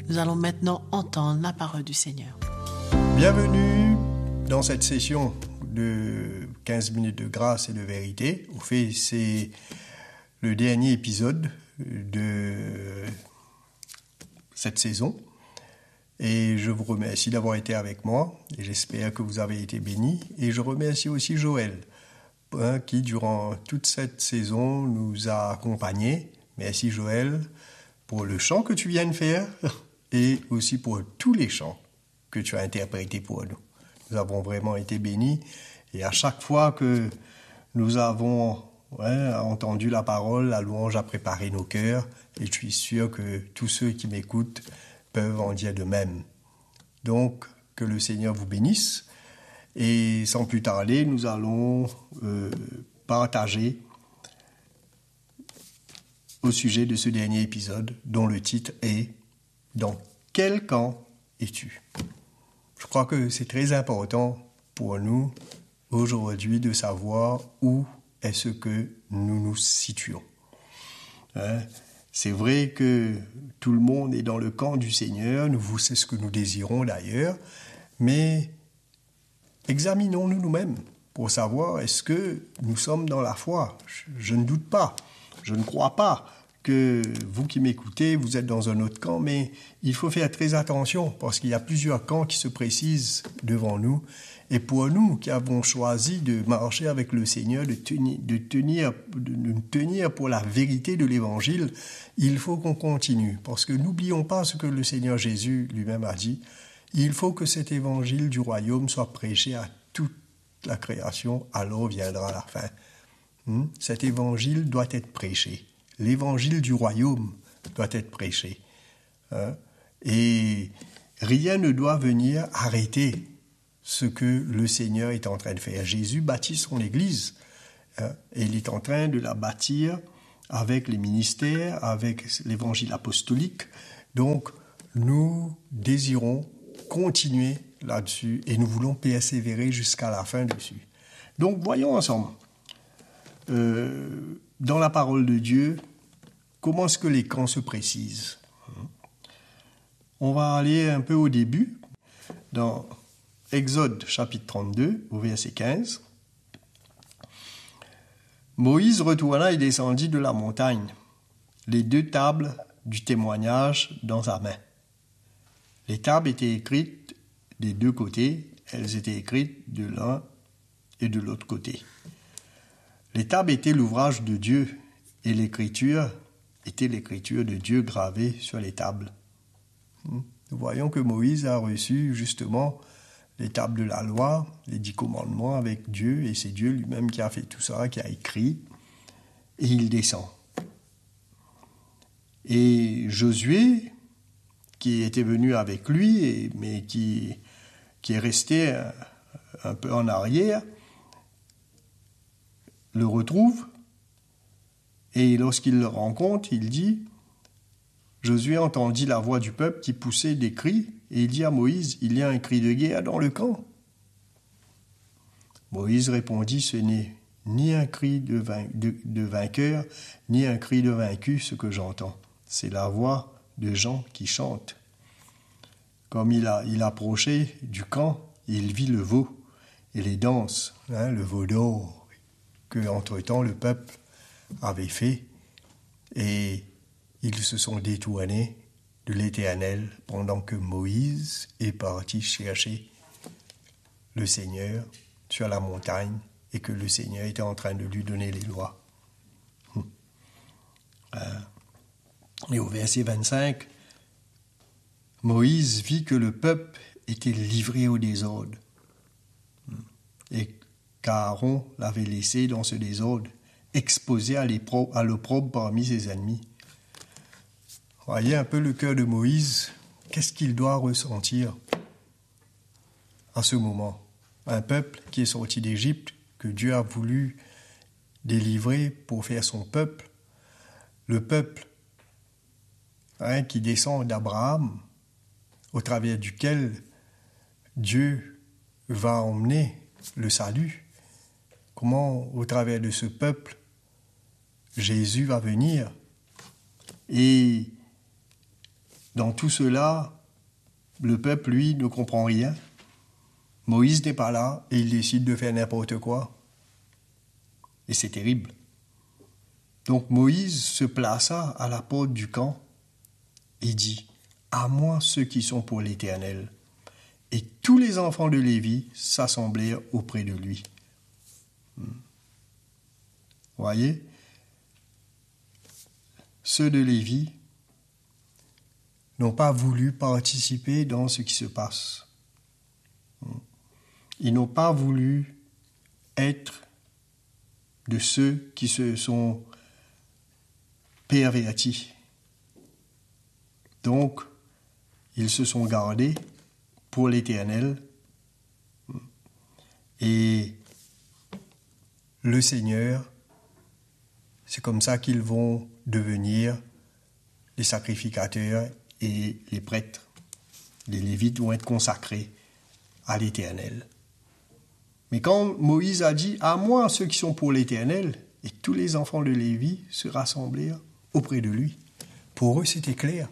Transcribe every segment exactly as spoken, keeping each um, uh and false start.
Nous allons maintenant entendre la parole du Seigneur. Bienvenue dans cette session de quinze minutes de grâce et de vérité. Au fait, c'est le dernier épisode de cette saison. Et je vous remercie d'avoir été avec moi. Et j'espère que vous avez été bénis. Et je remercie aussi Joël, hein, qui, durant toute cette saison, nous a accompagnés. Merci Joël pour le chant que tu viens de faire et aussi pour tous les chants que tu as interprétés pour nous. Nous avons vraiment été bénis. Et à chaque fois que nous avons ouais, entendu la parole, la louange a préparé nos cœurs. Et je suis sûr que tous ceux qui m'écoutent peuvent en dire de même. Donc, que le Seigneur vous bénisse. Et sans plus tarder, nous allons euh, partager au sujet de ce dernier épisode, dont le titre est « Dans quel camp es-tu » Je crois que c'est très important pour nous aujourd'hui de savoir où est-ce que nous nous situons. Hein? C'est vrai que tout le monde est dans le camp du Seigneur, nous, c'est ce que nous désirons d'ailleurs, mais examinons-nous nous-mêmes pour savoir est-ce que nous sommes dans la foi. Je, je ne doute pas, je ne crois pas que vous qui m'écoutez, vous êtes dans un autre camp, mais il faut faire très attention parce qu'il y a plusieurs camps qui se précisent devant nous. Et pour nous qui avons choisi de marcher avec le Seigneur, de tenir, de tenir, de nous tenir pour la vérité de l'Évangile, il faut qu'on continue. Parce que n'oublions pas ce que le Seigneur Jésus lui-même a dit. Il faut que cet Évangile du royaume soit prêché à toute la création, alors viendra la fin. Hmm? Cet Évangile doit être prêché. L'évangile du royaume doit être prêché. Hein? Et rien ne doit venir arrêter ce que le Seigneur est en train de faire. Jésus bâtit son Église. Hein? Et il est en train de la bâtir avec les ministères, avec l'évangile apostolique. Donc, nous désirons continuer là-dessus et nous voulons persévérer jusqu'à la fin dessus. Donc, voyons ensemble. Euh, Dans la parole de Dieu, comment est-ce que les camps se précisent? On va aller un peu au début, dans Exode chapitre trente-deux, au verset quinze. Moïse retourna et descendit de la montagne, les deux tables du témoignage dans sa main. Les tables étaient écrites des deux côtés, elles étaient écrites de l'un et de l'autre côté. Les tables étaient l'ouvrage de Dieu et l'écriture était l'écriture de Dieu gravée sur les tables. Nous voyons que Moïse a reçu justement les tables de la loi, les dix commandements avec Dieu, et c'est Dieu lui-même qui a fait tout ça, qui a écrit, et il descend. Et Josué, qui était venu avec lui, et, mais qui, qui est resté un, un peu en arrière, le retrouve, et lorsqu'il le rencontre, il dit, Josué entendit la voix du peuple qui poussait des cris, et il dit à Moïse, il y a un cri de guerre dans le camp. Moïse répondit, ce n'est ni un cri de, vain, de, de vainqueur, ni un cri de vaincu, ce que j'entends. C'est la voix de gens qui chantent. Comme il, a, il approchait du camp, il vit le veau et les danses, hein, le veau d'or, que entre-temps le peuple avait fait, et ils se sont détournés de l'Éternel pendant que Moïse est parti chercher le Seigneur sur la montagne et que le Seigneur était en train de lui donner les lois. Et au verset vingt-cinq, Moïse vit que le peuple était livré au désordre et qu'Aaron l'avait laissé dans ce désordre, exposé à l'opprobre parmi ses ennemis. Voyez un peu le cœur de Moïse, qu'est-ce qu'il doit ressentir à ce moment? Un peuple qui est sorti d'Égypte, que Dieu a voulu délivrer pour faire son peuple, le peuple hein, qui descend d'Abraham, au travers duquel Dieu va emmener le salut. Comment, au travers de ce peuple, Jésus va venir et dans tout cela, le peuple, lui, ne comprend rien. Moïse n'est pas là et il décide de faire n'importe quoi. Et c'est terrible. Donc Moïse se plaça à la porte du camp et dit « À moi ceux qui sont pour l'Éternel ». Et tous les enfants de Lévi s'assemblèrent auprès de lui. Hmm. Voyez, ceux de Lévi n'ont pas voulu participer dans ce qui se passe. Ils n'ont pas voulu être de ceux qui se sont pervertis. Donc, ils se sont gardés pour l'Éternel. Et le Seigneur, c'est comme ça qu'ils vont devenir les sacrificateurs et les prêtres. Les Lévites vont être consacrés à l'Éternel. Mais quand Moïse a dit « À moi, ceux qui sont pour l'Éternel », et tous les enfants de Lévi se rassemblèrent auprès de lui. Pour eux, c'était clair.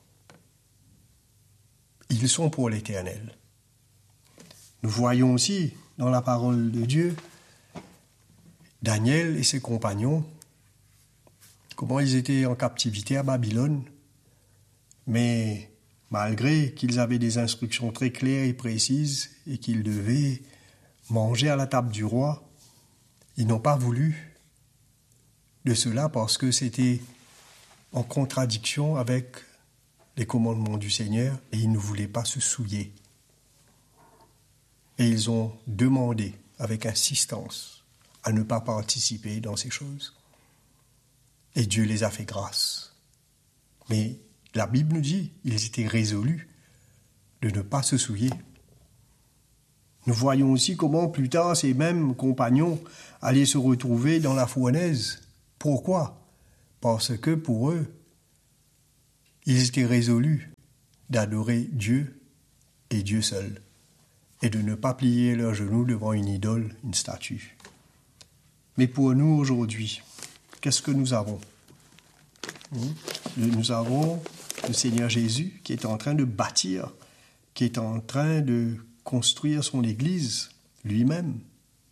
Ils sont pour l'Éternel. Nous voyons aussi dans la parole de Dieu Daniel et ses compagnons, comment ils étaient en captivité à Babylone, mais malgré qu'ils avaient des instructions très claires et précises et qu'ils devaient manger à la table du roi, ils n'ont pas voulu de cela parce que c'était en contradiction avec les commandements du Seigneur et ils ne voulaient pas se souiller. Et ils ont demandé avec insistance à ne pas participer dans ces choses. Et Dieu les a fait grâce. Mais la Bible nous dit qu'ils étaient résolus de ne pas se souiller. Nous voyons aussi comment plus tard ces mêmes compagnons allaient se retrouver dans la fournaise. Pourquoi ? Parce que pour eux, ils étaient résolus d'adorer Dieu et Dieu seul, et de ne pas plier leurs genoux devant une idole, une statue. Mais pour nous aujourd'hui, qu'est-ce que nous avons ? Nous avons le Seigneur Jésus qui est en train de bâtir, qui est en train de construire son Église lui-même.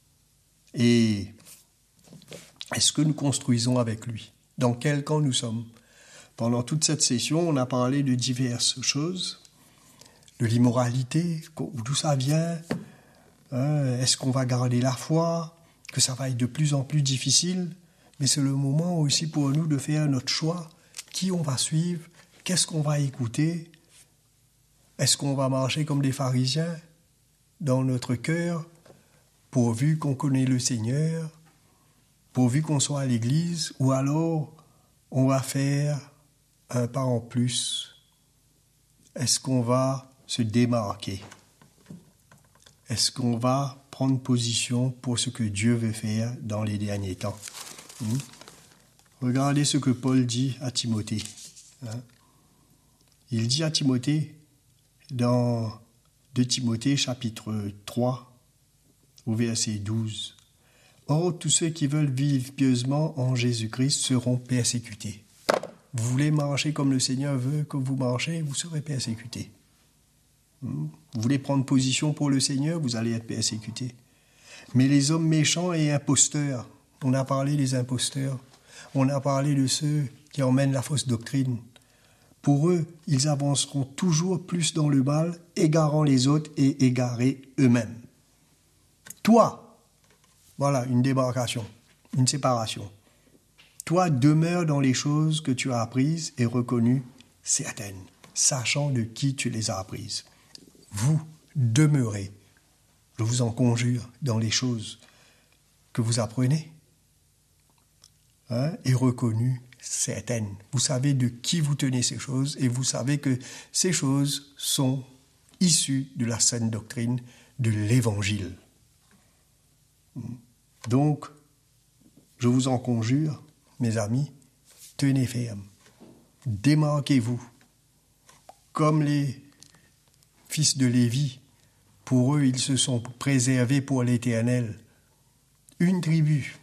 Et est-ce que nous construisons avec lui ? Dans quel camp nous sommes ? Pendant toute cette session, on a parlé de diverses choses, de l'immoralité, d'où ça vient, hein, est-ce qu'on va garder la foi, que ça va être de plus en plus difficile, mais c'est le moment aussi pour nous de faire notre choix, qui on va suivre, qu'est-ce qu'on va écouter, est-ce qu'on va marcher comme des pharisiens dans notre cœur, pourvu qu'on connaît le Seigneur, pourvu qu'on soit à l'église, ou alors on va faire un pas en plus. Est-ce qu'on va se démarquer ? Est-ce qu'on va prendre position pour ce que Dieu veut faire dans les derniers temps ? hmm? Regardez ce que Paul dit à Timothée. Hein? Il dit à Timothée, dans deux Timothée chapitre trois, au verset douze, « Or, tous ceux qui veulent vivre pieusement en Jésus-Christ seront persécutés. » Vous voulez marcher comme le Seigneur veut que vous marchez, vous serez persécutés. Vous voulez prendre position pour le Seigneur, vous allez être persécutés. Mais les hommes méchants et imposteurs, on a parlé des imposteurs, on a parlé de ceux qui emmènent la fausse doctrine. Pour eux, ils avanceront toujours plus dans le mal, égarant les autres et égarés eux-mêmes. Toi, voilà une démarcation, une séparation. Toi, demeure dans les choses que tu as apprises et reconnues certaines, sachant de qui tu les as apprises. Vous, demeurez, je vous en conjure, dans les choses que vous apprenez, hein, et reconnues certaines. Vous savez de qui vous tenez ces choses et vous savez que ces choses sont issues de la saine doctrine de l'Évangile. Donc, je vous en conjure, mes amis, tenez ferme, démarquez-vous, comme les fils de Lévi, pour eux, ils se sont préservés pour l'Éternel. Une tribu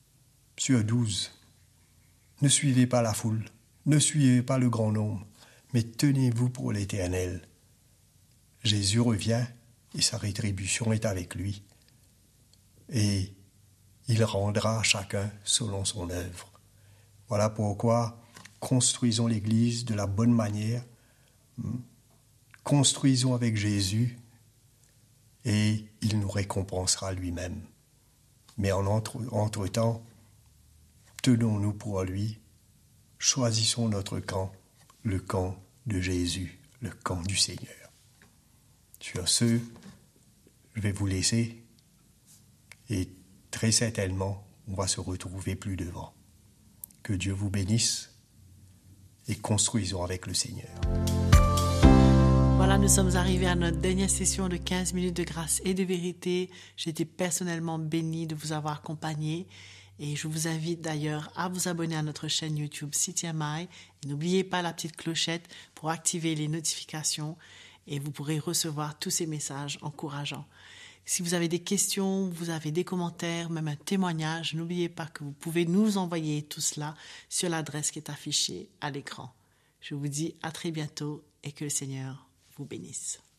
sur douze. Ne suivez pas la foule, ne suivez pas le grand nombre, mais tenez-vous pour l'Éternel. Jésus revient et sa rétribution est avec lui. Et il rendra à chacun selon son œuvre. Voilà pourquoi construisons l'Église de la bonne manière, construisons avec Jésus et il nous récompensera lui-même. Mais en entre, entre-temps, tenons-nous pour lui, choisissons notre camp, le camp de Jésus, le camp du Seigneur. Sur ce, je vais vous laisser et très certainement, on va se retrouver plus devant. Que Dieu vous bénisse et construisons avec le Seigneur. Voilà, nous sommes arrivés à notre dernière session de quinze minutes de grâce et de vérité. J'ai été personnellement bénie de vous avoir accompagné et je vous invite d'ailleurs à vous abonner à notre chaîne YouTube C T M I et n'oubliez pas la petite clochette pour activer les notifications et vous pourrez recevoir tous ces messages encourageants. Si vous avez des questions, vous avez des commentaires, même un témoignage, n'oubliez pas que vous pouvez nous envoyer tout cela sur l'adresse qui est affichée à l'écran. Je vous dis à très bientôt et que le Seigneur vous bénisse.